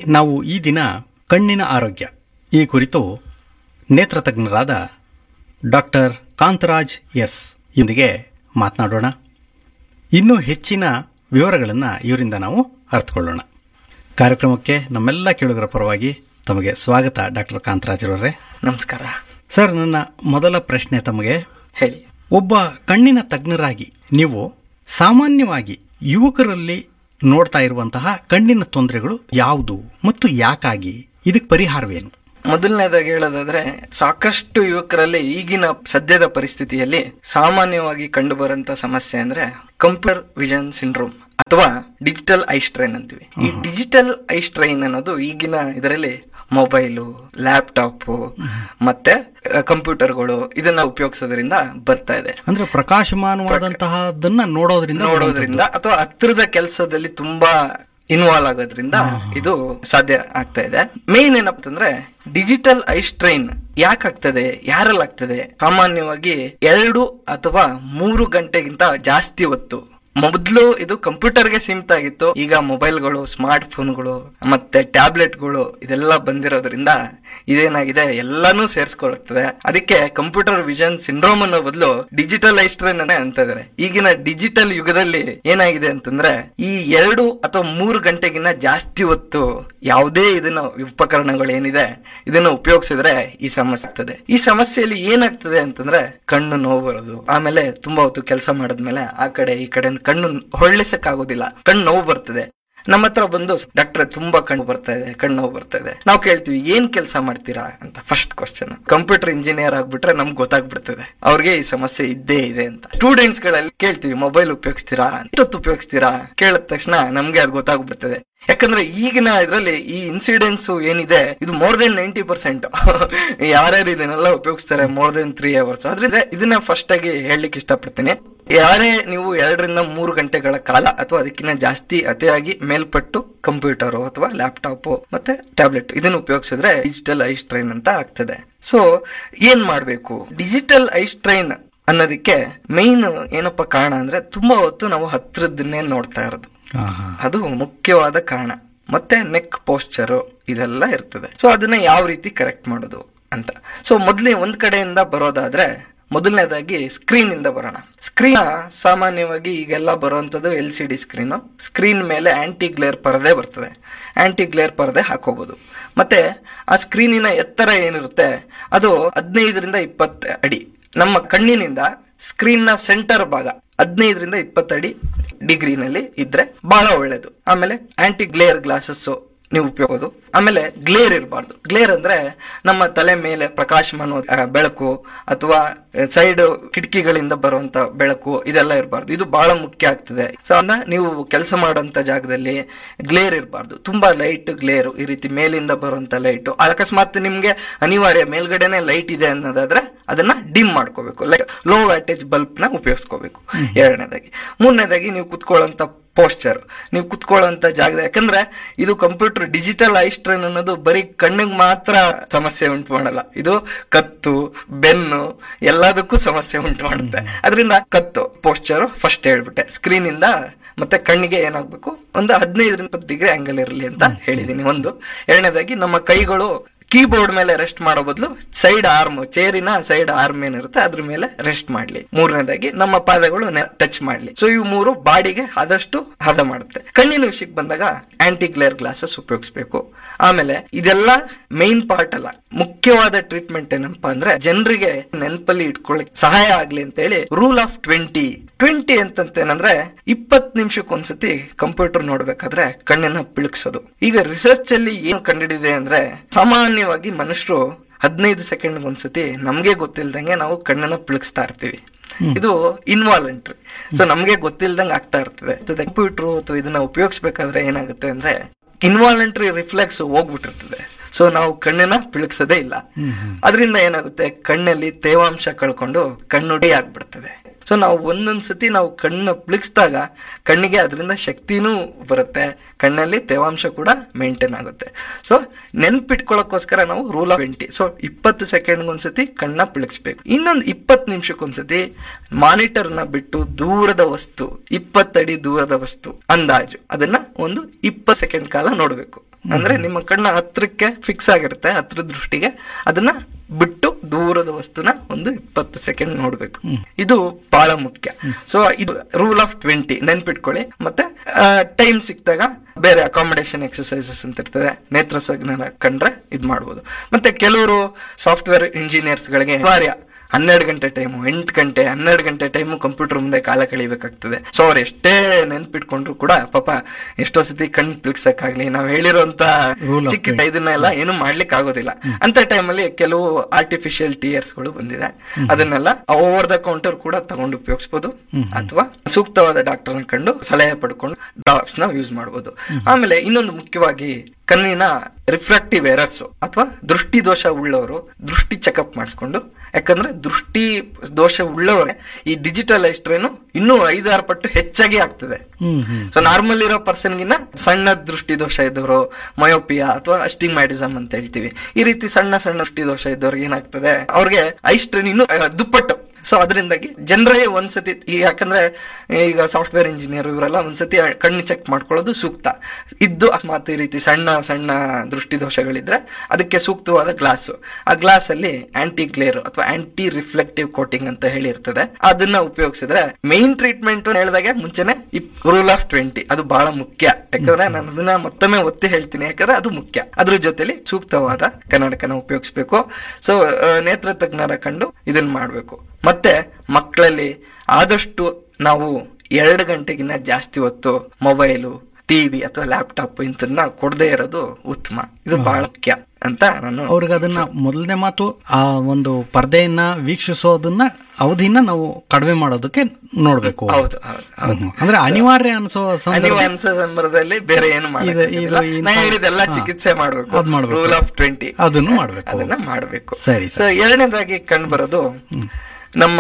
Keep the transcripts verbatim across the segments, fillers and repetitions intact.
ನಾವು ಈ ದಿನ ಕಣ್ಣಿನ ಆರೋಗ್ಯ ಈ ಕುರಿತು ನೇತ್ರ ತಜ್ಞರಾದ ಡಾಕ್ಟರ್ ಕಾಂತರಾಜ್ ಎಸ್ ಇವರಿಗೆ ಮಾತನಾಡೋಣ. ಇನ್ನೂ ಹೆಚ್ಚಿನ ವಿವರಗಳನ್ನು ಇವರಿಂದ ನಾವು ಅರ್ಥಕೊಳ್ಳೋಣ. ಕಾರ್ಯಕ್ರಮಕ್ಕೆ ನಮ್ಮೆಲ್ಲ ಕೇಳುಗರ ಪರವಾಗಿ ತಮಗೆ ಸ್ವಾಗತ ಡಾಕ್ಟರ್ ಕಾಂತರಾಜ್ ಅವರೇ. ನಮಸ್ಕಾರ ಸರ್. ನನ್ನ ಮೊದಲ ಪ್ರಶ್ನೆ ತಮಗೆ, ಹೇಳಿ. ಒಬ್ಬ ಕಣ್ಣಿನ ತಜ್ಞರಾಗಿ ನೀವು ಸಾಮಾನ್ಯವಾಗಿ ಯುವಕರಲ್ಲಿ ನೋಡ್ತಾ ಇರುವಂತಹ ಕಣ್ಣಿನ ತೊಂದರೆಗಳು ಯಾವುದು ಮತ್ತು ಯಾಕಾಗಿ, ಇದಕ್ಕೆ ಪರಿಹಾರವೇನು? ಮೊದಲನೇದಾಗಿ ಹೇಳೋದಾದ್ರೆ, ಸಾಕಷ್ಟು ಯುವಕರಲ್ಲಿ ಈಗಿನ ಸದ್ಯದ ಪರಿಸ್ಥಿತಿಯಲ್ಲಿ ಸಾಮಾನ್ಯವಾಗಿ ಕಂಡು ಬರುವಂತ ಸಮಸ್ಯೆ ಅಂದ್ರೆ ಕಂಪ್ಯೂಟರ್ ವಿಷನ್ ಸಿಂಡ್ರೋಮ್ ಅಥವಾ ಡಿಜಿಟಲ್ ಐ ಸ್ಟ್ರೈನ್ ಅಂತೀವಿ. ಈ ಡಿಜಿಟಲ್ ಐ ಸ್ಟ್ರೈನ್ ಅನ್ನೋದು ಈಗಿನ ಇದರಲ್ಲಿ ಮೊಬೈಲು, ಲ್ಯಾಪ್ಟಾಪ್ ಮತ್ತೆ ಕಂಪ್ಯೂಟರ್ಗಳು ಇದನ್ನ ಉಪಯೋಗಿಸೋದ್ರಿಂದ ಬರ್ತಾ ಇದೆ. ಅಂದ್ರೆ ಪ್ರಕಾಶಮಾನವಾದಂತಹದನ್ನ ನೋಡೋದ್ರಿಂದ ನೋಡೋದ್ರಿಂದ ಅಥವಾ ಹತ್ತಿರದ ಕೆಲಸದಲ್ಲಿ ತುಂಬಾ ಇನ್ವಾಲ್ವ್ ಆಗೋದ್ರಿಂದ ಇದು ಸಾಧ್ಯ ಆಗ್ತಾ ಇದೆ. ಮೇನ್ ಏನಪ್ಪ ಅಂದ್ರೆ, ಡಿಜಿಟಲ್ ಐ ಸ್ಟ್ರೈನ್ ಯಾಕೆ ಆಗ್ತದೆ, ಯಾರಲ್ಲಿ ಆಗ್ತದೆ? ಸಾಮಾನ್ಯವಾಗಿ ಎರಡು ಅಥವಾ ಮೂರು ಗಂಟೆಗಿಂತ ಜಾಸ್ತಿ ಹೊತ್ತು. ಮೊದಲು ಇದು ಕಂಪ್ಯೂಟರ್ಗೆ ಸೀಮಿತ ಆಗಿತ್ತು. ಈಗ ಮೊಬೈಲ್ಗಳು, ಸ್ಮಾರ್ಟ್ ಫೋನ್ಗಳು ಮತ್ತೆ ಟ್ಯಾಬ್ಲೆಟ್ಗಳು ಇದೆಲ್ಲ ಬಂದಿರೋದ್ರಿಂದ ಇದೇನಾಗಿದೆ, ಎಲ್ಲಾನು ಸೇರಿಸ್ಕೊಳ್ಳುತ್ತದೆ. ಅದಕ್ಕೆ ಕಂಪ್ಯೂಟರ್ ವಿಷನ್ ಸಿಂಡ್ರೋಮ್ ಅನ್ನೋ ಬದಲು ಡಿಜಿಟಲ್ ಐ ಸ್ಟ್ರೈನ್ ಅಂತ ಇದಾರೆ. ಈಗಿನ ಡಿಜಿಟಲ್ ಯುಗದಲ್ಲಿ ಏನಾಗಿದೆ ಅಂತಂದ್ರೆ, ಈ ಎರಡು ಅಥವಾ ಮೂರು ಗಂಟೆಗಿನ್ನ ಜಾಸ್ತಿ ಹೊತ್ತು ಯಾವುದೇ ಇದನ್ನ ಉಪಕರಣಗಳು ಏನಿದೆ ಇದನ್ನ ಉಪಯೋಗಿಸಿದ್ರೆ ಈ ಸಮಸ್ಯೆ ಆಗ್ತದೆ. ಈ ಸಮಸ್ಯೆಯಲ್ಲಿ ಏನಾಗ್ತದೆ ಅಂತಂದ್ರೆ, ಕಣ್ಣು ನೋವು ಬರೋದು, ಆಮೇಲೆ ತುಂಬಾ ಹೊತ್ತು ಕೆಲಸ ಮಾಡಿದ್ಮೇಲೆ ಆ ಕಡೆ ಈ ಕಡೆ ಕಣ್ಣು ಹೊಳ್ಳಿಸಕ್ ಆಗೋದಿಲ್ಲ, ಕಣ್ಣು ನೋವು ಬರ್ತದೆ. ನಮ್ಮ ಹತ್ರ ಬಂದು, ಡಾಕ್ಟ್ರೆ ತುಂಬಾ ಕಣ್ಣು ಬರ್ತಾ ಇದೆ, ಕಣ್ಣು ನೋವು ಬರ್ತಾ ಇದೆ. ನಾವು ಕೇಳ್ತೀವಿ, ಏನ್ ಕೆಲಸ ಮಾಡ್ತೀರಾ ಅಂತ. ಫಸ್ಟ್ ಕ್ವಶನ್, ಕಂಪ್ಯೂಟರ್ ಇಂಜಿನಿಯರ್ ಆಗ್ಬಿಟ್ರೆ ನಮ್ಗೆ ಗೊತ್ತಾಗ್ಬಿಡ್ತದೆ ಅವ್ರಿಗೆ ಈ ಸಮಸ್ಯೆ ಇದ್ದೇ ಇದೆ ಅಂತ. ಸ್ಟೂಡೆಂಟ್ಸ್ ಗಳಲ್ಲಿ ಕೇಳ್ತೀವಿ, ಮೊಬೈಲ್ ಉಪಯೋಗಿಸ್ತೀರಾ, ಎಷ್ಟೊತ್ತು ಉಪಯೋಗಿಸ್ತೀರಾ ಕೇಳಿದ ತಕ್ಷಣ ನಮ್ಗೆ ಅದು ಗೊತ್ತಾಗ್ಬಿಡ್ತದೆ. ಯಾಕಂದ್ರೆ ಈಗಿನ ಇದ್ರಲ್ಲಿ ಈ ಇನ್ಸಿಡೆನ್ಸ್ ಏನಿದೆ ಇದು ಮೋರ್ ದೆನ್ ನೈಂಟಿ ಪರ್ಸೆಂಟ್ ಯಾರ್ಯಾರು ಇದನ್ನೆಲ್ಲ ಉಪಯೋಗಿಸ್ತಾರೆ ಮೋರ್ ದೆನ್ ತ್ರೀ ಅವರ್ಸ್. ಆದ್ರಿಂದ ಇದನ್ನ ಫಸ್ಟ್ ಆಗಿ ಹೇಳಲಿಕ್ಕೆ ಇಷ್ಟಪಡ್ತೀನಿ. ಯಾರೇ ನೀವು ಎರಡರಿಂದ ಮೂರು ಗಂಟೆಗಳ ಕಾಲ ಅಥವಾ ಅದಕ್ಕಿಂತ ಜಾಸ್ತಿ ಅತಿಯಾಗಿ ಮೇಲ್ಪಟ್ಟು ಕಂಪ್ಯೂಟರ್ ಅಥವಾ ಲ್ಯಾಪ್ಟಾಪ್ ಮತ್ತೆ ಟ್ಯಾಬ್ಲೆಟ್ ಇದನ್ನು ಉಪಯೋಗಿಸಿದ್ರೆ ಡಿಜಿಟಲ್ ಐ ಸ್ಟ್ರೈನ್ ಅಂತ ಆಗ್ತದೆ. ಸೊ ಏನ್ ಮಾಡ್ಬೇಕು? ಡಿಜಿಟಲ್ ಐ ಸ್ಟ್ರೈನ್ ಅನ್ನೋದಕ್ಕೆ ಮೈನ್ ಏನಪ್ಪ ಕಾರಣ ಅಂದ್ರೆ, ತುಂಬಾ ಹೊತ್ತು ನಾವು ಹತ್ರದನ್ನೇ ನೋಡ್ತಾ ಇರೋದು, ಅದು ಮುಖ್ಯವಾದ ಕಾರಣ. ಮತ್ತೆ ನೆಕ್ ಪೋಸ್ಚರ್ ಇದೆಲ್ಲ ಇರ್ತದೆ. ಸೊ ಅದನ್ನ ಯಾವ ರೀತಿ ಕರೆಕ್ಟ್ ಮಾಡೋದು ಅಂತ. ಸೊ ಮೊದ್ಲೇ ಒಂದ್ ಕಡೆಯಿಂದ ಬರೋದಾದ್ರೆ, ಮೊದಲನೇದಾಗಿ ಸ್ಕ್ರೀನ್ ಇಂದ ಬರೋಣ. ಸ್ಕ್ರೀನ್ ಸಾಮಾನ್ಯವಾಗಿ ಈಗೆಲ್ಲ ಬರುವಂತದ್ದು L C D screen. Screen ಮೇಲೆ ಆಂಟಿ ಗ್ಲೇರ್ ಪರದೆ ಬರ್ತದೆ. ಆಂಟಿ ಗ್ಲೇರ್ ಪರದೆ ಹಾಕೋಬಹುದು. ಮತ್ತೆ ಆ ಸ್ಕ್ರೀನಿನ ಎತ್ತರ ಏನಿರುತ್ತೆ ಅದು ಹದಿನೈದರಿಂದ ಇಪ್ಪತ್ತು ಅಡಿ. ನಮ್ಮ ಕಣ್ಣಿನಿಂದ ಸ್ಕ್ರೀನ್ ನ ಸೆಂಟರ್ ಭಾಗ ಹದಿನೈದರಿಂದ ಇಪ್ಪತ್ತು ಅಡಿ ಡಿಗ್ರಿನಲ್ಲಿ ಇದ್ರೆ ಬಹಳ ಒಳ್ಳೇದು. ಆಮೇಲೆ ಆಂಟಿ ಗ್ಲೇರ್ ಗ್ಲಾಸಸ್ ನೀವು ಉಪಯೋಗ. ಆಮೇಲೆ ಗ್ಲೇರ್ ಇರಬಾರ್ದು. ಗ್ಲೇರ್ ಅಂದ್ರೆ ನಮ್ಮ ತಲೆ ಮೇಲೆ ಪ್ರಕಾಶಮಾನ ಬೆಳಕು ಅಥವಾ ಸೈಡ್ ಕಿಟಕಿಗಳಿಂದ ಬರುವಂತ ಬೆಳಕು ಇದೆಲ್ಲ ಇರಬಾರ್ದು. ಇದು ಬಹಳ ಮುಖ್ಯ ಆಗ್ತದೆ. ಸೊ ಅನ್ನ ನೀವು ಕೆಲಸ ಮಾಡುವಂತ ಜಾಗದಲ್ಲಿ ಗ್ಲೇರ್ ಇರಬಾರ್ದು. ತುಂಬಾ ಲೈಟ್ ಗ್ಲೇರ್, ಈ ರೀತಿ ಮೇಲಿಂದ ಬರುವಂತ ಲೈಟ್, ಅಕಸ್ಮಾತ್ ನಿಮ್ಗೆ ಅನಿವಾರ್ಯ ಮೇಲ್ಗಡೆನೆ ಲೈಟ್ ಇದೆ ಅನ್ನೋದಾದ್ರೆ ಅದನ್ನ ಡಿಮ್ ಮಾಡ್ಕೋಬೇಕು. ಲೈಕ್ ಲೋ ವ್ಯಾಟೇಜ್ ಬಲ್ಬ್ ನ ಉಪಯೋಗಿಸ್ಕೋಬೇಕು. ಎರಡನೇದಾಗಿ. ಮೂರನೇದಾಗಿ ನೀವು ಕುತ್ಕೊಳ್ಳುವಂತ ಪೋಸ್ಚರ್, ನೀವು ಕುತ್ಕೊಳ್ಳುವಂತ ಜಾಗದ, ಯಾಕಂದ್ರೆ ಇದು ಕಂಪ್ಯೂಟರ್ ಡಿಜಿಟಲ್ ಐ ಸ್ಟ್ರೈನ್ ಅನ್ನೋದು ಬರೀ ಕಣ್ಣಿಗೆ ಮಾತ್ರ ಸಮಸ್ಯೆ ಉಂಟು ಮಾಡಲ್ಲ, ಇದು ಕತ್ತು, ಬೆನ್ನು ಎಲ್ಲದಕ್ಕೂ ಸಮಸ್ಯೆ ಉಂಟು ಮಾಡುತ್ತೆ. ಅದರಿಂದ ಕತ್ತು ಪೋಸ್ಚರ್ ಫಸ್ಟ್ ಹೇಳ್ಬಿಟ್ಟೆ. ಸ್ಕ್ರೀನ್ ಇಂದ ಮತ್ತೆ ಕಣ್ಣಿಗೆ ಏನಾಗ್ಬೇಕು, ಒಂದು ಹದಿನೈದರಿಂದ ಇಪ್ಪತ್ತು ಡಿಗ್ರಿ ಆಂಗಲ್ ಇರಲಿ ಅಂತ ಹೇಳಿದೀನಿ. ಒಂದು. ಎರಡನೇದಾಗಿ, ನಮ್ಮ ಕೈಗಳು ಕೀಬೋರ್ಡ್ ಮೇಲೆ ರೆಸ್ಟ್ ಮಾಡೋ ಬದಲು ಸೈಡ್ ಆರ್ಮ್, ಚೇರಿನ ಸೈಡ್ ಆರ್ಮ್ ಏನಿರುತ್ತೆ ಅದ್ರ ಮೇಲೆ ರೆಸ್ಟ್ ಮಾಡ್ಲಿ. ಮೂರನೇದಾಗಿ, ನಮ್ಮ ಪಾದಗಳು ಟಚ್ ಮಾಡ್ಲಿ. ಸೊ ಇವು ಮೂರು ಬಾಡಿಗೆ ಆದಷ್ಟು ಹದ ಮಾಡುತ್ತೆ. ಕಣ್ಣಿನ ವಿಷಯಕ್ಕೆ ಬಂದಾಗ ಆಂಟಿ ಗ್ಲೇರ್ ಗ್ಲಾಸಸ್ ಉಪಯೋಗಿಸಬೇಕು. ಆಮೇಲೆ ಇದೆಲ್ಲ ಮೈನ್ ಪಾರ್ಟ್ ಅಲ್ಲ, ಮುಖ್ಯವಾದ ಟ್ರೀಟ್ಮೆಂಟ್ ಏನಪ್ಪಾ ಅಂದ್ರೆ, ಜನರಿಗೆ ನೆನಪಲ್ಲಿ ಇಟ್ಕೊಳ್ಳಿಕ್ ಸಹಾಯ ಆಗ್ಲಿ ಅಂತ ಹೇಳಿ ರೂಲ್ ಆಫ್ ಟ್ವೆಂಟಿ ಟ್ವೆಂಟಿ ಅಂತಂತೇನಂದ್ರೆ, ಇಪ್ಪತ್ ನಿಮಿಷಕ್ಕೊಂದ್ಸತಿ ಕಂಪ್ಯೂಟರ್ ನೋಡ್ಬೇಕಾದ್ರೆ ಕಣ್ಣನ್ನ ಪಿಳುಕ್ಸೋದು. ಈಗ ರಿಸರ್ಚ್ ಅಲ್ಲಿ ಏನು ಕಂಡಿಡಿದೆ ಅಂದ್ರೆ, ಸಾಮಾನ್ಯವಾಗಿ ಮನುಷ್ಯರು ಹದಿನೈದು ಸೆಕೆಂಡ್ ಒಂದ್ಸತಿ ನಮ್ಗೆ ಗೊತ್ತಿಲ್ದಂಗೆ ನಾವು ಕಣ್ಣನ್ನ ಪಿಳುಕ್ಸ್ತಾ ಇರ್ತೀವಿ. ಇದು ಇನ್ವಾಲಂಟ್ರಿ. ಸೊ ನಮ್ಗೆ ಗೊತ್ತಿಲ್ದಂಗೆ ಆಗ್ತಾ ಇರ್ತದೆ. ಕಂಪ್ಯೂಟರ್ ಅಥವಾ ಇದನ್ನ ಉಪಯೋಗಿಸ್ಬೇಕಾದ್ರೆ ಏನಾಗುತ್ತೆ ಅಂದ್ರೆ, ಇನ್ವಾಲಂಟ್ರಿ ರಿಫ್ಲೆಕ್ಸ್ ಹೋಗ್ಬಿಟ್ಟಿರ್ತದೆ. ಸೊ ನಾವು ಕಣ್ಣನ್ನ ಪಿಳುಕ್ಸೋದೇ ಇಲ್ಲ. ಅದರಿಂದ ಏನಾಗುತ್ತೆ, ಕಣ್ಣಲ್ಲಿ ತೇವಾಂಶ ಕಳ್ಕೊಂಡು ಕಣ್ಣುಡಿ ಆಗ್ಬಿಡ್ತದೆ. ಸೊ ನಾವು ಒಂದೊಂದ್ಸತಿ ನಾವು ಕಣ್ಣು ಪಿಳಿಸ್ದಾಗ ಕಣ್ಣಿಗೆ ಅದರಿಂದ ಶಕ್ತಿನೂ ಬರುತ್ತೆ, ಕಣ್ಣಲ್ಲಿ ತೇವಾಂಶ ಕೂಡ ಮೇಂಟೈನ್ ಆಗುತ್ತೆ. ಸೊ ನೆನ್ಪಿಟ್ಕೊಳ್ಳೋಕ್ಕೋಸ್ಕರ ನಾವು ರೂಲ್ ಆಫ್ ಟ್ವೆಂಟಿ, ಸೊ ಇಪ್ಪತ್ತು ಸೆಕೆಂಡ್ ಒಂದ್ಸತಿ ಕಣ್ಣ ಪಿಳಿಸ್ಬೇಕು. ಇನ್ನೊಂದು ಇಪ್ಪತ್ತು ನಿಮಿಷಕ್ಕೊಂದ್ಸತಿ ಮಾನಿಟರ್ನ ಬಿಟ್ಟು ದೂರದ ವಸ್ತು, ಇಪ್ಪತ್ತಡಿ ದೂರದ ವಸ್ತು ಅಂದಾಜು ಅದನ್ನ ಒಂದು ಇಪ್ಪತ್ತು ಸೆಕೆಂಡ್ ಕಾಲ ನೋಡ್ಬೇಕು. ಅಂದ್ರೆ ನಿಮ್ಮ ಕಣ್ಣ ಹತ್ರಕ್ಕೆ ಫಿಕ್ಸ್ ಆಗಿರುತ್ತೆ, ಹತ್ರ ದೃಷ್ಟಿಗೆ, ಅದನ್ನ ಬಿಟ್ಟು ದೂರದ ವಸ್ತುನ ಒಂದು ಇಪ್ಪತ್ತು ಸೆಕೆಂಡ್ ನೋಡ್ಬೇಕು. ಇದು ಬಹಳ ಮುಖ್ಯ. ಸೊ ಇದು ರೂಲ್ ಆಫ್ ಟ್ವೆಂಟಿ ನೆನ್ಪಿಟ್ಕೊಳ್ಳಿ. ಮತ್ತೆ ಟೈಮ್ ಸಿಕ್ತಾಗ ಬೇರೆ ಅಕಾಮಿಡೇಷನ್ ಎಕ್ಸರ್ಸೈಸಸ್ ಅಂತ ಇರ್ತದೆ, ನೇತ್ರ ತಜ್ಞರ ಕಂಡ್ರೆ ಇದ್ ಮಾಡ್ಬೋದು. ಮತ್ತೆ ಕೆಲವರು ಸಾಫ್ಟ್ವೇರ್ ಇಂಜಿನಿಯರ್ಸ್ ಗಳಿಗೆ ಅನಿವಾರ್ಯ ಹನ್ನೆರಡು ಗಂಟೆ ಟೈಮು, ಎಂಟು ಗಂಟೆ ಹನ್ನೆರಡು ಗಂಟೆ ಟೈಮು ಕಂಪ್ಯೂಟರ್ ಮುಂದೆ ಕಾಲ ಕಳಿಬೇಕಾಗ್ತದೆ. ಸೊ ಅವ್ರು ಎಷ್ಟೇ ನೆನ್ಪಿಟ್ಕೊಂಡ್ರು ಕೂಡ ಪಾಪ ಎಷ್ಟೋ ಸತಿ ಕಣ್ ಪ್ಲಿಕ್ಸಕ್ಕಾಗ್ಲಿ ನಾವ್ ಹೇಳಿರೋಂತ ಚಿಕ್ಕ ಇದನ್ನೆಲ್ಲ ಏನು ಮಾಡ್ಲಿಕ್ಕೆ ಆಗೋದಿಲ್ಲ. ಅಂತ ಟೈಮಲ್ಲಿ ಕೆಲವು ಆರ್ಟಿಫಿಷಿಯಲ್ ಟಿಯರ್ಸ್ ಗಳು ಬಂದಿದೆ, ಅದನ್ನೆಲ್ಲ ಓವರ್ ದ ಕೌಂಟರ್ ಕೂಡ ತಗೊಂಡು ಉಪಯೋಗಿಸಬಹುದು, ಅಥವಾ ಸೂಕ್ತವಾದ ಡಾಕ್ಟರ್ ನ ಕಂಡು ಸಲಹೆ ಪಡ್ಕೊಂಡು ಡ್ರಾಪ್ಸ್ ನ ಯೂಸ್ ಮಾಡಬಹುದು. ಆಮೇಲೆ ಇನ್ನೊಂದು ಮುಖ್ಯವಾಗಿ ಕಣ್ಣಿನ ರಿಫ್ರಾಕ್ಟಿವ್ ಎರರ್ಸ್ ಅಥವಾ ದೃಷ್ಟಿ ದೋಷ ಉಳ್ಳವರು ದೃಷ್ಟಿ ಚೆಕಪ್ ಮಾಡಿಸ್ಕೊಂಡು, ಯಾಕಂದ್ರೆ ದೃಷ್ಟಿ ದೋಷ ಉಳ್ಳವರೇ ಈ ಡಿಜಿಟಲ್ ಐಸ್ಟ್ರೇನು ಇನ್ನೂ ಐದಾರು ಪಟ್ಟು ಹೆಚ್ಚಾಗಿ ಆಗ್ತದೆ. ಸೊ ನಾರ್ಮಲ್ ಇರೋ ಪರ್ಸನ್ಗಿನ್ನ ಸಣ್ಣ ದೃಷ್ಟಿ ದೋಷ ಇದ್ದವರು, ಮಯೋಪಿಯಾ ಅಥವಾ ಅಸ್ಟಿಗ್ಮ್ಯಾಟಿಸಮ್ ಅಂತ ಹೇಳ್ತೀವಿ, ಈ ರೀತಿ ಸಣ್ಣ ಸಣ್ಣ ದೃಷ್ಟಿ ದೋಷ ಇದ್ದವ್ರಿಗೆ ಏನಾಗ್ತದೆ, ಅವ್ರಿಗೆ ಐಸ್ಟ್ರೇನ್ ಇನ್ನೂ ದುಪ್ಪಟ್ಟು. ಸೊ ಅದರಿಂದಾಗಿ ಜನರೇ ಒಂದ್ಸತಿ, ಯಾಕಂದ್ರೆ ಈಗ ಸಾಫ್ಟ್ವೇರ್ ಇಂಜಿನಿಯರ್ ಇವರೆಲ್ಲ ಒಂದ್ಸತಿ ಕಣ್ಣು ಚೆಕ್ ಮಾಡ್ಕೊಳ್ಳೋದು ಸೂಕ್ತ. ಇದ್ದು ಅಕಸ್ಮಾತ್ ಈ ರೀತಿ ಸಣ್ಣ ಸಣ್ಣ ದೃಷ್ಟಿ ದೋಷಗಳಿದ್ರೆ ಅದಕ್ಕೆ ಸೂಕ್ತವಾದ ಗ್ಲಾಸ್, ಆ ಗ್ಲಾಸ್ ಅಲ್ಲಿ ಆಂಟಿ ಗ್ಲೇರ್ ಅಥವಾ ಆಂಟಿ ರಿಫ್ಲೆಕ್ಟಿವ್ ಕೋಟಿಂಗ್ ಅಂತ ಹೇಳಿರ್ತದೆ, ಅದನ್ನ ಉಪಯೋಗಿಸಿದ್ರೆ ಮೇನ್ ಟ್ರೀಟ್ಮೆಂಟ್ ಹೇಳಿದಾಗೆ ಮುಂಚೆನೆ ರೂಲ್ ಆಫ್ ಟ್ವೆಂಟಿ ಅದು ಬಹಳ ಮುಖ್ಯ. ಯಾಕಂದ್ರೆ ನಾನು ಅದನ್ನ ಮತ್ತೊಮ್ಮೆ ಒತ್ತಿ ಹೇಳ್ತೀನಿ, ಯಾಕಂದ್ರೆ ಅದು ಮುಖ್ಯ. ಅದ್ರ ಜೊತೆಲಿ ಸೂಕ್ತವಾದ ಕನ್ನಡಕನ ಉಪಯೋಗಿಸ್ಬೇಕು. ಸೊ ನೇತ್ರ ತಜ್ಞರ ಕಂಡು ಇದನ್ನ ಮಾಡ್ಬೇಕು. ಮತ್ತೆ ಮಕ್ಕಳಲ್ಲಿ ಆದಷ್ಟು ನಾವು ಎರಡು ಗಂಟೆಗಿನ್ನ ಜಾಸ್ತಿ ಹೊತ್ತು ಮೊಬೈಲು, ಟಿವಿ ಅಥವಾ ಲ್ಯಾಪ್ಟಾಪ್ ಇಂಥದನ್ನ ಕೊಡದೇ ಇರೋದು ಉತ್ತಮ. ಇದು ಬಹಳ ಮುಖ್ಯ ಅಂತ ನಾನು ಅವ್ರಿಗೆ ಅದನ್ನ ಮೊದಲನೇ ಮಾತು, ಆ ಒಂದು ಪರ್ದೆಯನ್ನ ವೀಕ್ಷಿಸೋದನ್ನ ಅವಧಿನ ನಾವು ಕಡಿಮೆ ಮಾಡೋದಕ್ಕೆ ನೋಡ್ಬೇಕು. ಹೌದು ಹೌದು ಅಂದ್ರೆ ಅನಿವಾರ್ಯ ಅನ್ಸೋ ಅನಿವಾರ್ಯ ಅನ್ಸೋ ಸಂದರ್ಭದಲ್ಲಿ ಬೇರೆ ಏನು ಹೇಳಿದೆಲ್ಲ ಚಿಕಿತ್ಸೆ ಮಾಡ್ಬೇಕು. ರೂಲ್ ಆಫ್ ಟ್ವೆಂಟಿ ಅದನ್ನು ಮಾಡ್ಬೇಕು, ಅದನ್ನ ಮಾಡ್ಬೇಕು. ಸರಿ. ಸೊ ಎರಡನೇದಾಗಿ ಕಂಡು ಬರೋದು ನಮ್ಮ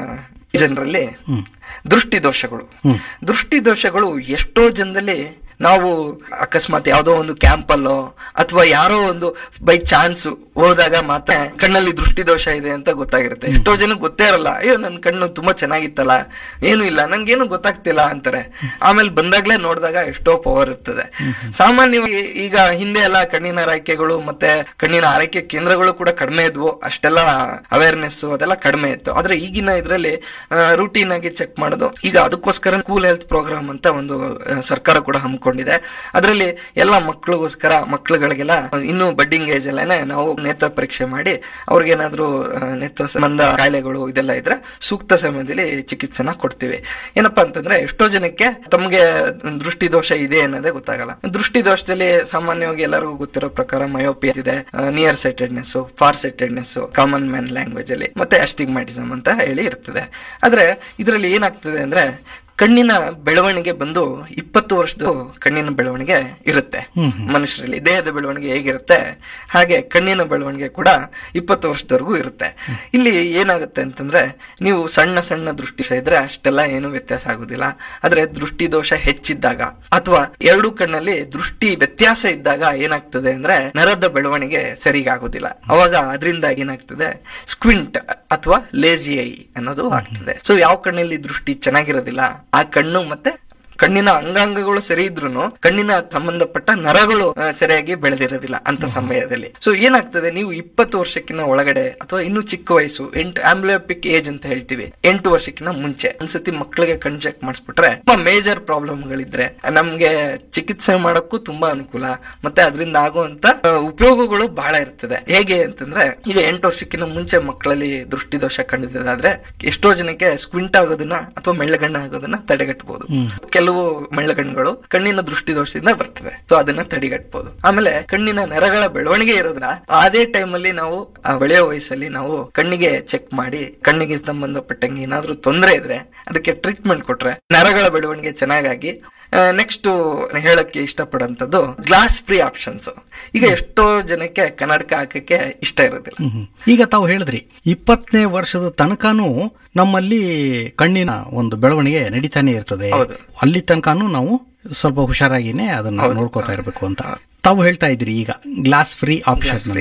ಜನರಲ್ಲಿ ದೃಷ್ಟಿ ದೋಷಗಳು. ದೃಷ್ಟಿ ದೋಷಗಳು ಎಷ್ಟೋ ಜನದಲ್ಲಿ ನಾವು ಅಕಸ್ಮಾತ್ ಯಾವ್ದೋ ಒಂದು ಕ್ಯಾಂಪಲ್ಲೋ ಅಥವಾ ಯಾರೋ ಒಂದು ಬೈ ಚಾನ್ಸ್ ಹೋದಾಗ ಮಾತ್ರ ಕಣ್ಣಲ್ಲಿ ದೃಷ್ಟಿ ದೋಷ ಇದೆ ಅಂತ ಗೊತ್ತಾಗಿರುತ್ತೆ. ಎಷ್ಟೋ ಜನ ಗೊತ್ತೇ ಇರಲ್ಲ, ಅಯ್ಯೋ ನನ್ ಕಣ್ಣು ತುಂಬಾ ಚೆನ್ನಾಗಿತ್ತಲ್ಲ, ಏನು ಇಲ್ಲ ನನ್ಗೇನು ಗೊತ್ತಾಗ್ತಿಲ್ಲ ಅಂತಾರೆ. ಆಮೇಲೆ ಬಂದಾಗ್ಲೇ ನೋಡಿದಾಗ ಎಷ್ಟೋ ಪವರ್ ಇರ್ತದೆ. ಸಾಮಾನ್ಯವಾಗಿ ಈಗ ಹಿಂದೆ ಎಲ್ಲ ಕಣ್ಣಿನ ಆರೈಕೆಗಳು ಮತ್ತೆ ಕಣ್ಣಿನ ಆರೈಕೆ ಕೇಂದ್ರಗಳು ಕೂಡ ಕಡಿಮೆ ಇದ್ವು, ಅಷ್ಟೆಲ್ಲ ಅವೇರ್ನೆಸ್ ಅದೆಲ್ಲ ಕಡಿಮೆ ಇತ್ತು. ಆದ್ರೆ ಈಗಿನ ಇದ್ರಲ್ಲಿ ರೂಟೀನ್ ಆಗಿ ಚೆಕ್ ಮಾಡೋದು, ಈಗ ಅದಕ್ಕೋಸ್ಕರ ಕೂಲ್ ಹೆಲ್ತ್ ಪ್ರೋಗ್ರಾಮ್ ಅಂತ ಒಂದು ಸರ್ಕಾರ ಕೂಡ ಹಮ್ಮಿಕೊಂಡಿದೆ. ಅದರಲ್ಲಿ ಎಲ್ಲ ಮಕ್ಕಳಿಗೋಸ್ಕರ ಮಕ್ಕಳುಗಳಿಗೆಲ್ಲ ಇನ್ನೂ ಬಡ್ಡಿಂಗ್ ಏಜ್ ಅಲ್ಲೇನೆ ನಾವು ನೇತ್ರ ಪರೀಕ್ಷೆ ಮಾಡಿ ಅವ್ರಿಗೇನಾದ್ರೂ ನೇತ್ರ ಸಂಬಂಧ ಕಾಯಿಲೆಗಳು ಇದೆಲ್ಲ ಇದ್ರೆ ಸೂಕ್ತ ಸಮಯದಲ್ಲಿ ಚಿಕಿತ್ಸೆನ ಕೊಡ್ತೀವಿ. ಏನಪ್ಪಾ ಅಂತಂದ್ರೆ ಎಷ್ಟೋ ಜನಕ್ಕೆ ತಮ್ಗೆ ದೃಷ್ಟಿ ದೋಷ ಇದೆ ಅನ್ನೋದೇ ಗೊತ್ತಾಗಲ್ಲ. ದೃಷ್ಟಿ ದೋಷದಲ್ಲಿ ಸಾಮಾನ್ಯವಾಗಿ ಎಲ್ಲರಿಗೂ ಗೊತ್ತಿರೋ ಪ್ರಕಾರ ಮಯೋಪಿಯಾ ಇದೆ, near sightedness, for sightedness common man language ಅಲ್ಲಿ, ಮತ್ತೆ ಅಸ್ಟಿಗ್ಮ್ಯಾಟಿಸಮ್ ಅಂತ ಹೇಳಿ ಇರ್ತದೆ. ಆದ್ರೆ ಇದರಲ್ಲಿ ಏನಾಗ್ತದೆ ಅಂದ್ರೆ ಕಣ್ಣಿನ ಬೆಳವಣಿಗೆ ಬಂದು ಇಪ್ಪತ್ತು ವರ್ಷದ ಕಣ್ಣಿನ ಬೆಳವಣಿಗೆ ಇರುತ್ತೆ ಮನುಷ್ಯರಲ್ಲಿ. ದೇಹದ ಬೆಳವಣಿಗೆ ಹೇಗಿರುತ್ತೆ ಹಾಗೆ ಕಣ್ಣಿನ ಬೆಳವಣಿಗೆ ಕೂಡ ಇಪ್ಪತ್ತು ವರ್ಷದವರೆಗೂ ಇರುತ್ತೆ. ಇಲ್ಲಿ ಏನಾಗುತ್ತೆ ಅಂತಂದ್ರೆ ನೀವು ಸಣ್ಣ ಸಣ್ಣ ದೃಷ್ಟಿ ಇದ್ರೆ ಅಷ್ಟೆಲ್ಲ ಏನು ವ್ಯತ್ಯಾಸ ಆಗುದಿಲ್ಲ. ಆದ್ರೆ ದೃಷ್ಟಿ ದೋಷ ಹೆಚ್ಚಿದ್ದಾಗ ಅಥವಾ ಎರಡು ಕಣ್ಣಲ್ಲಿ ದೃಷ್ಟಿ ವ್ಯತ್ಯಾಸ ಇದ್ದಾಗ ಏನಾಗ್ತದೆ ಅಂದ್ರೆ ನರದ ಬೆಳವಣಿಗೆ ಸರಿಗಾಗೋದಿಲ್ಲ. ಅವಾಗ ಅದರಿಂದ ಏನಾಗ್ತದೆ ಸ್ಕ್ವಿಂಟ್ ಅಥವಾ ಲೇಜಿ ಐ ಅನ್ನೋದು ಆಗ್ತದೆ. ಸೊ ಯಾವ ಕಣ್ಣಲ್ಲಿ ದೃಷ್ಟಿ ಚೆನ್ನಾಗಿರೋದಿಲ್ಲ ಆ ಕಣ್ಣು ಮತ್ತೆ ಕಣ್ಣಿನ ಅಂಗಾಂಗಗಳು ಸರಿ ಇದ್ರು ಕಣ್ಣಿನ ಸಂಬಂಧಪಟ್ಟ ನರಗಳು ಸರಿಯಾಗಿ ಬೆಳೆದಿರೋದಿಲ್ಲ ಅಂತ ಸಮಯದಲ್ಲಿ. ಸೊ ಏನಾಗ್ತದೆ, ನೀವು ಇಪ್ಪತ್ತು ವರ್ಷಕ್ಕಿಂತ ಒಳಗಡೆ ಅಥವಾ ಇನ್ನು ಚಿಕ್ಕ ವಯಸ್ಸು, ಎಂಟು ಆಂಬ್ಲಿಯೋಪಿಕ್ ಏಜ್ ಅಂತ ಹೇಳ್ತೀವಿ, ಎಂಟು ವರ್ಷಕ್ಕಿಂತ ಮುಂಚೆ ಒಂದ್ಸತಿ ಮಕ್ಕಳಿಗೆ ಕಣ್ ಚೆಕ್ ಮಾಡಿಸ್ಬಿಟ್ರೆ ತುಂಬಾ ಮೇಜರ್ ಪ್ರಾಬ್ಲಮ್ ಗಳಿದ್ರೆ ನಮ್ಗೆ ಚಿಕಿತ್ಸೆ ಮಾಡಕ್ಕೂ ತುಂಬಾ ಅನುಕೂಲ, ಮತ್ತೆ ಅದರಿಂದ ಆಗುವಂತ ಉಪಯೋಗಗಳು ಬಹಳ ಇರ್ತದೆ. ಹೇಗೆ ಅಂತಂದ್ರೆ ಈಗ ಎಂಟು ವರ್ಷಕ್ಕಿಂತ ಮುಂಚೆ ಮಕ್ಕಳಲ್ಲಿ ದೃಷ್ಟಿ ದೋಷ ಕಂಡಿದ್ದಾದ್ರೆ ಎಷ್ಟೋ ಜನಕ್ಕೆ ಸ್ಕ್ವಿಂಟ್ ಆಗೋದನ್ನ ಅಥವಾ ಮೆಳ್ಳಗಣ್ಣ ಆಗೋದನ್ನ ತಡೆಗಟ್ಟಬಹುದು. ಕೆಲವು ಮೆಳ್ಳಗಣ್ಣುಗಳು ಕಣ್ಣಿನ ದೃಷ್ಟಿ ದೋಷದಿಂದ ಬರ್ತದೆ, ಸೊ ಅದನ್ನ ತಡೆಗಟ್ಟಬಹುದು. ಆಮೇಲೆ ಕಣ್ಣಿನ ನರಗಳ ಬೆಳವಣಿಗೆ ಇರೋದ್ರ ಅದೇ ಟೈಮ್ ಅಲ್ಲಿ ನಾವು ಆ ಬೆಳೆಯೋ ವಯಸ್ಸಲ್ಲಿ ನಾವು ಕಣ್ಣಿಗೆ ಚೆಕ್ ಮಾಡಿ ಕಣ್ಣಿಗೆ ಸಂಬಂಧಪಟ್ಟಂಗೆ ಏನಾದ್ರೂ ತೊಂದರೆ ಇದ್ರೆ ಅದಕ್ಕೆ ಟ್ರೀಟ್ಮೆಂಟ್ ಕೊಟ್ರೆ ನರಗಳ ಬೆಳವಣಿಗೆ ಚೆನ್ನಾಗಾಗಿ ನೆಕ್ಸ್ಟ್ ಹೇಳಕ್ಕೆ ಇಷ್ಟಪಡಂತದ್ದು ಗ್ಲಾಸ್ ಫ್ರೀ ಆಪ್ಷನ್ಸ್. ಈಗ ಎಷ್ಟೋ ಜನಕ್ಕೆ ಕನ್ನಡಕ ಹಾಕಕ್ಕೆ ಇಷ್ಟ ಇರೋದಿಲ್ಲ. ಈಗ ತಾವು ಹೇಳಿದ್ರಿ ಇಪ್ಪತ್ತನೇ ವರ್ಷದ ತನಕನೂ ನಮ್ಮಲ್ಲಿ ಕಣ್ಣಿನ ಒಂದು ಬೆಳವಣಿಗೆ ನಡೀತಾನೆ ಇರ್ತದೆ, ಅಲ್ಲಿ ತನಕನೂ ನಾವು ಸ್ವಲ್ಪ ಹುಷಾರಾಗಿನೇ ಅದನ್ನ ನೋಡ್ಕೋತಾ ಇರಬೇಕು ಅಂತ ತಾವು ಹೇಳ್ತಾ ಇದ್ರಿ. ಈಗ ಗ್ಲಾಸ್ ಫ್ರೀ ಆಪ್ಷನ್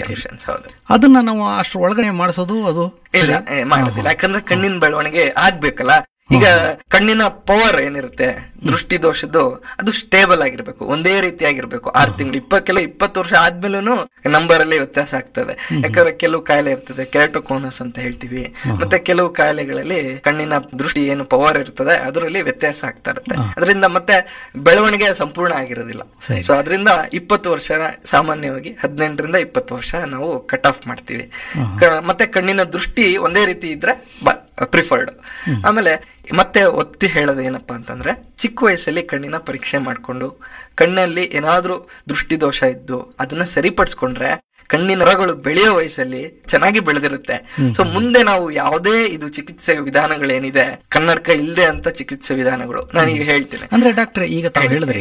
ಅದನ್ನ ನಾವು ಅಷ್ಟ್ರ ಒಳಗಡೆ ಮಾಡಿಸೋದು ಅದು ಇಲ್ಲ ಮಾಡೋದಿಲ್ಲ, ಯಾಕಂದ್ರೆ ಕಣ್ಣಿನ ಬೆಳವಣಿಗೆ ಆಗ್ಬೇಕಲ್ಲ. ಈಗ ಕಣ್ಣಿನ ಪವರ್ ಏನಿರುತ್ತೆ ದೃಷ್ಟಿ ದೋಷದ್ದು ಅದು ಸ್ಟೇಬಲ್ ಆಗಿರ್ಬೇಕು, ಒಂದೇ ರೀತಿಯಾಗಿರ್ಬೇಕು. ಆರು ತಿಂಗಳು ಇಪ್ಪ ಕೆಲವು ಇಪ್ಪತ್ತು ವರ್ಷ ಆದ್ಮೇಲೂ ನಂಬರ್ ಅಲ್ಲಿ ವ್ಯತ್ಯಾಸ ಆಗ್ತದೆ. ಯಾಕಂದ್ರೆ ಕೆಲವು ಕಾಯಿಲೆ ಇರ್ತದೆ, ಕೆರಟೋಕೋನಸ್ ಅಂತ ಹೇಳ್ತೀವಿ, ಮತ್ತೆ ಕೆಲವು ಕಾಯಿಲೆಗಳಲ್ಲಿ ಕಣ್ಣಿನ ದೃಷ್ಟಿ ಏನು ಪವರ್ ಇರ್ತದೆ ಅದರಲ್ಲಿ ವ್ಯತ್ಯಾಸ ಆಗ್ತಾ ಇರುತ್ತೆ. ಅದರಿಂದ ಮತ್ತೆ ಬೆಳವಣಿಗೆ ಸಂಪೂರ್ಣ ಆಗಿರೋದಿಲ್ಲ. ಸೊ ಅದರಿಂದ ಇಪ್ಪತ್ತು ವರ್ಷ ಸಾಮಾನ್ಯವಾಗಿ ಹದಿನೆಂಟರಿಂದ ಇಪ್ಪತ್ತು ವರ್ಷ ನಾವು ಕಟ್ ಆಫ್ ಮಾಡ್ತೀವಿ. ಮತ್ತೆ ಕಣ್ಣಿನ ದೃಷ್ಟಿ ಒಂದೇ ರೀತಿ ಇದ್ರೆ ಪ್ರಿಫರ್ಡ್. ಆಮೇಲೆ ಮತ್ತೆ ಒತ್ತಿ ಹೇಳೋದು ಏನಪ್ಪಾ ಅಂತಂದ್ರೆ, ಚಿಕ್ಕ ವಯಸ್ಸಲ್ಲಿ ಕಣ್ಣಿನ ಪರೀಕ್ಷೆ ಮಾಡ್ಕೊಂಡು ಕಣ್ಣಲ್ಲಿ ಏನಾದ್ರೂ ದೃಷ್ಟಿ ದೋಷ ಇದ್ದು ಅದನ್ನ ಸರಿಪಡಿಸ್ಕೊಂಡ್ರೆ ಕಣ್ಣಿನ ನರಗಳು ಬೆಳೆಯೋ ವಯಸ್ಸಲ್ಲಿ ಚೆನ್ನಾಗಿ ಬೆಳೆದಿರುತ್ತೆ. ಸೊ ಮುಂದೆ ನಾವು ಯಾವುದೇ ಇದು ಚಿಕಿತ್ಸೆ ವಿಧಾನಗಳೇನಿದೆ, ಕನ್ನಡಕ ಇಲ್ಲದೆ ಅಂತ ಚಿಕಿತ್ಸೆ ವಿಧಾನಗಳು ನಾನೀಗ ಹೇಳ್ತೇನೆ. ಅಂದ್ರೆ ಡಾಕ್ಟರ್ ಈಗ ತಾವು ಹೇಳಿದ್ರಿ